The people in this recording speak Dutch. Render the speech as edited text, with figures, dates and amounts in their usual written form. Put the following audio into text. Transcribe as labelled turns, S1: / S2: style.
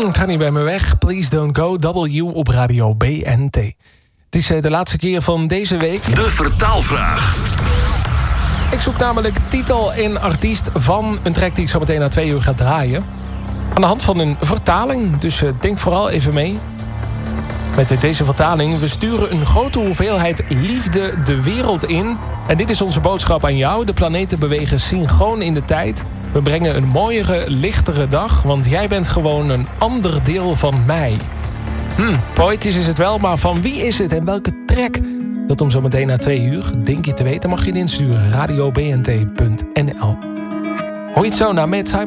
S1: Ga niet bij me weg. Please don't go. W op radio BNT. Het is de laatste keer van deze week.
S2: De vertaalvraag.
S1: Ik zoek namelijk titel en artiest van een track die ik zo meteen na 2 uur ga draaien. Aan de hand van een vertaling. Dus denk vooral even mee. Met deze vertaling, we sturen een grote hoeveelheid liefde de wereld in. En dit is onze boodschap aan jou. De planeten bewegen synchroon in de tijd. We brengen een mooiere, lichtere dag. Want jij bent gewoon een ander deel van mij. Poëtisch is het wel, maar van wie is het en welke track? Dat om zo meteen na 2 uur, denk je te weten, mag je het insturen. radiobnt.nl. Hoor je het zo naar Mad Simon?